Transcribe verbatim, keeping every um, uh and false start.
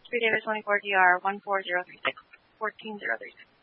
three Davis twenty-four D R one four zero three six, fourteen zero three six.